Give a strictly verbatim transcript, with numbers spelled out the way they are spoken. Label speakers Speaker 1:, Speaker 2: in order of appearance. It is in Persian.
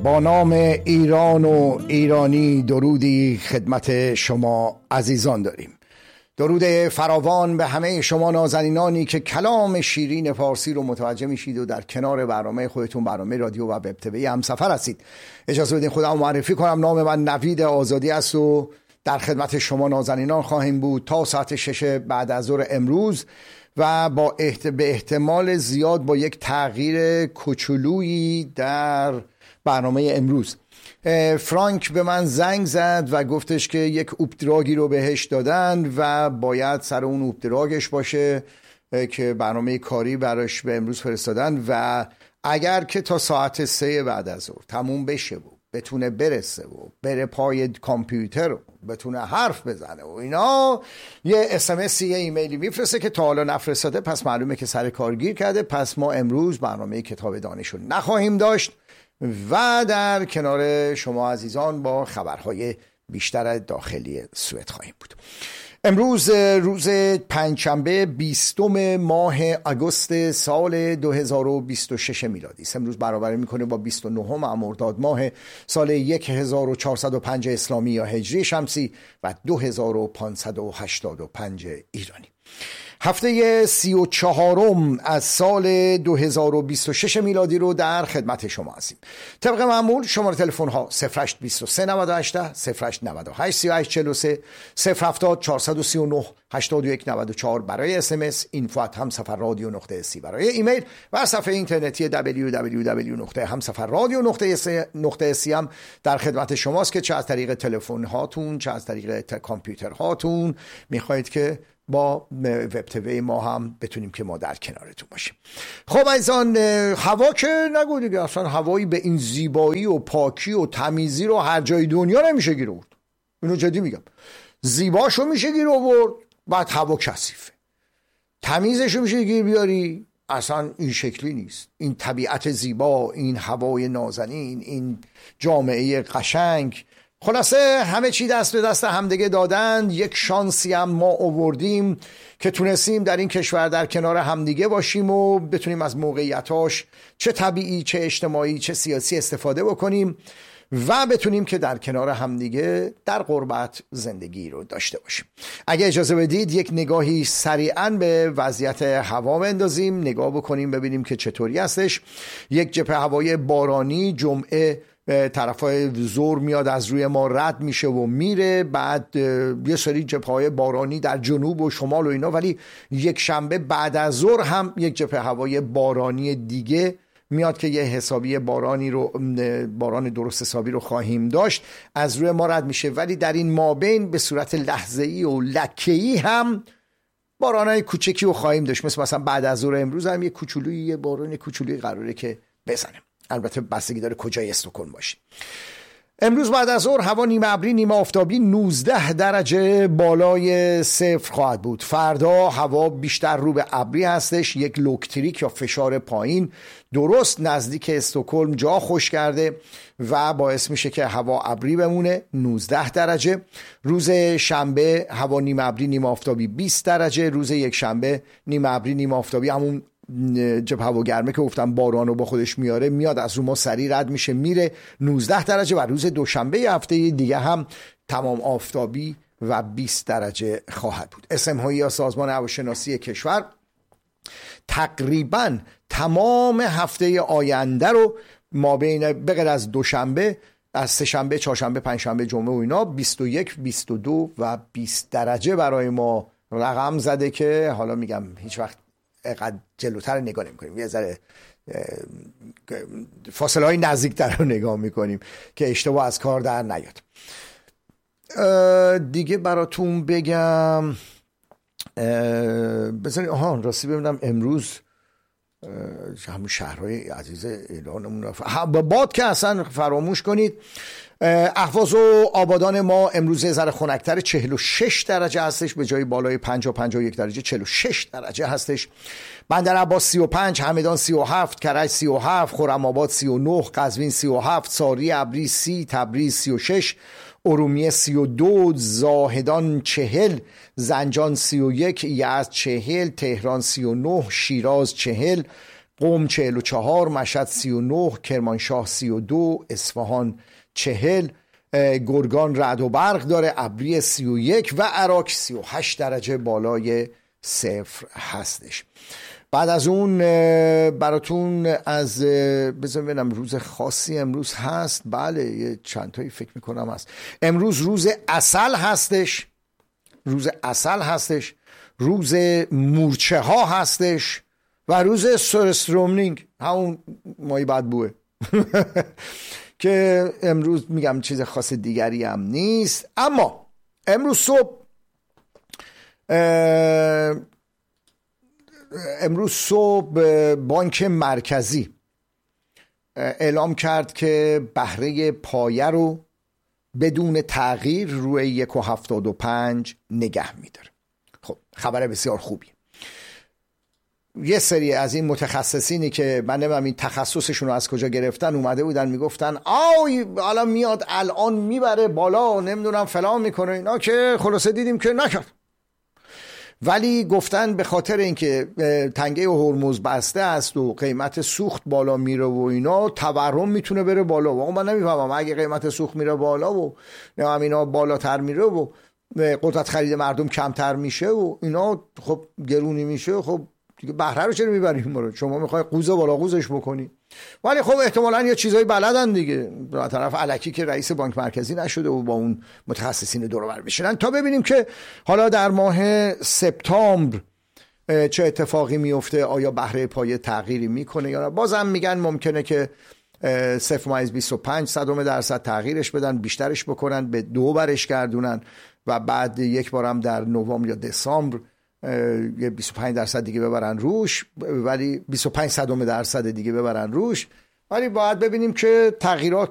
Speaker 1: با نام ایران و ایرانی درودی خدمت شما عزیزان داریم. درود فراوان به همه شما نازنینانی که کلام شیرین فارسی رو متوجه میشید و در کنار برنامه خودتون، برنامه رادیو و وب تیوی همسفر هستید. اجازه بدین خودم معرفی کنم. نام من نوید آزادی است و در خدمت شما نازنینان خواهیم بود تا ساعت شش بعد از ظهر امروز و با احت... به احتمال زیاد با یک تغییر کوچولویی در برنامه امروز. فرانک به من زنگ زد و گفتش که یک اوپدراگی رو بهش دادن و باید سر اون اوپدراگش باشه که برنامه کاری براش به امروز فرستادن و اگر که تا ساعت سه بعد از ظهر تموم بشه و بتونه برسه و بره پای کامپیوتر و بتونه حرف بزنه و اینا، یه اس ام اس یه ایمیلی میفرسته که تا حالا نفرستاده، پس معلومه که سر کار گیر کرده. پس ما امروز برنامه کتاب دانش رو نخواهیم داشت و در کنار شما عزیزان با خبرهای بیشتر داخلی سوئد خواهیم بود. امروز روز پنجشنبه بیستم ماه آگوست سال دو هزار و بیست و شش میلادی است. امروز برابر میکنه با بیست و نهم مرداد ماه سال هزار و چهارصد و پنج اسلامی یا هجری شمسی و دو هزار و پانصد و هشتاد و پنج ایرانی. هفته سی و چهارم از سال دو هزار و بیست و شش میلادی رو در خدمت شما هستیم. طبق معمول شماره تلفن ها صفر هشت دو سه نود و هشت صفر هشت نود و هشت سی و هشت چهل و سه صفر هفتاد چهارصد و سی و نه هشتاد و یک نود و چهار برای اس ام اس، اینفو ات همسفر رادیو نقطه سی برای ایمیل و صفحه اینترنتی دبلیو دبلیو دبلیو نقطه همسفر رادیو نقطه سی هم در خدمت شماست که چه از طریق تلفن هاتون چه از طریق کامپیوتر هاتون میخواید که با وب تیوی ما هم بتونیم که ما در کنارتون باشیم. خب عزیزان، هوا که نگو دیگه، اصلا هوایی به این زیبایی و پاکی و تمیزی رو هر جای دنیا نمیشه گیر آورد. اینو جدی میگم، زیباشو میشه گیر آورد، بعد هوا کثیفه. تمیزشو میشه گیر بیاری، اصلا این شکلی نیست. این طبیعت زیبا، این هوای نازنین، این جامعه قشنگ، خلاصه همه چی دست به دست همدیگه دادن. یک شانسی هم ما آوردیم که تونستیم در این کشور در کنار همدیگه باشیم و بتونیم از موقعیتاش چه طبیعی چه اجتماعی چه سیاسی استفاده بکنیم و بتونیم که در کنار همدیگه در غربت زندگی رو داشته باشیم. اگه اجازه بدید یک نگاهی سریعا به وضعیت هوا بندازیم، نگاه بکنیم ببینیم که چطوری هستش. یک جبهه هوای بارانی جمعه طرفای زور میاد، از روی ما رد میشه و میره. بعد یه سری جبهه‌های بارانی در جنوب و شمال و اینا، ولی یک شنبه بعد از ظهر هم یک جبهه هوای بارانی دیگه میاد که یه حسابی بارانی رو باران درست حسابی رو خواهیم داشت، از روی ما رد میشه. ولی در این مابین به صورت لحظه‌ای و لکه‌ای هم بارانای کوچکی رو خواهیم داشت. مثل مثلا بعد از ظهر امروز هم یه کوچولویی یه باران کوچولویی قراره که بزنه. البته بستگی داره کجای استکهلم باشی. امروز بعد از ظهر هوا نیمه ابری نیمه آفتابی نوزده درجه بالای صفر خواهد بود. فردا هوا بیشتر رو به ابری هستش، یک لوکتریک یا فشار پایین درست نزدیک استکهلم جا خوش کرده و باعث میشه که هوا ابری بمونه، نوزده درجه. روز شنبه هوا نیمه ابری نیمه آفتابی بیست درجه. روز یک شنبه نیمه ابری نیمه آفتابی، همون جبهه هوا گرمه که گفتم بارانو با خودش میاره، میاد از رو ما سریع رد میشه میره، نوزده درجه. و روز دوشنبه هفته دیگه هم تمام آفتابی و بیست درجه خواهد بود. اسم هایی یا سازمان هواشناسی کشور تقریبا تمام هفته آینده رو ما بین بغیر از دوشنبه، از سه شنبه، چهارشنبه، پنجشنبه، جمعه و اینا بیست و یک، بیست و دو و بیست درجه برای ما رقم زده که حالا میگم هیچ وقت قد جلوتر نگاه نمی کنیم، یه ذره فاصله های نزدیکتر رو نگاه میکنیم که اشتباه از کار در نیاد. دیگه براتون بگم بذارید آها راستی ببینم امروز همون شهرهای عزیز ایرانمون با باد که اصلا فراموش کنید. اهواز و آبادان ما امروز یه ذره خنک‌تر، چهل و شش درجه هستش به جای بالای پنجاه پنجاه و یک درجه چهل و شش درجه هستش. بندر عباس سی و پنج، همدان سی و هفت، کرج سی و هفت، خرم‌آباد سی و نه، قزوین سی و هفت، ساری ابری سی، تبریز سی و شش، ارومیه سی و دو، زاهدان چهل، زنجان سی و یک، یزد چهل، تهران سی و نه، شیراز چهل، قم چهل و چهار، مشهد سی و نه، کرمانشاه سی و دو، اصفهان چهل، گرگان رعد و برق داره، ابری سی و یک و عراق سی و هشت درجه بالای صفر هستش. بعد از اون براتون از بذار ببینم روز خاصی امروز هست. بله یه چند تایی فکر میکنم هست. امروز روز عسل هستش، روز عسل هستش، روز مورچه ها هستش و روز سورسترومنینگ، همون ماهی بدبوه که امروز میگم چیز خاص دیگری هم نیست. اما امروز صبح امروز صبح بانک مرکزی اعلام کرد که بهره پایه رو بدون تغییر روی یک و هفتاد و پنج نگه میداره. خب خبر بسیار خوبی. یه سری از این متخصصینی که من نمیدونم این تخصصشون رو از کجا گرفتن اومده بودن میگفتن آی حالا میاد الان میبره بالا نمیدونم فلان میکنه اینا، که خلاصه دیدیم که نکرد. ولی گفتن به خاطر اینکه تنگه هرمز بسته است و قیمت سوخت بالا میره و اینا، تورم میتونه بره بالا. و من نمیفهمم اگه قیمت سوخت میره بالا و نه اینا بالاتر میره و قدرت خرید مردم کمتر میشه و اینا خب گرونی میشه، خب دیگه بهره رو چرا میبریم ما رو؟ شما میخوای قوز بالا قوزش بکنی. ولی خب احتمالاً یه چیزایی بلدن دیگه، به طرف الکی که رئیس بانک مرکزی نشده و با اون متخصصین دور و بر بشینن تا ببینیم که حالا در ماه سپتامبر چه اتفاقی میفته. آیا بهره پایه تغییری میکنه یا نه؟ بازم میگن ممکنه که صفر ممیز بیست و پنج صدم درصد تغییرش بدن، بیشترش بکنن، به دو برش گردونن و بعد یک بارم در نوامبر یا دسامبر یه بیست و پنج درصد دیگه ببرن روش، ولی بیست و پنج صدم درصد دیگه ببرن روش. ولی باید ببینیم که تغییرات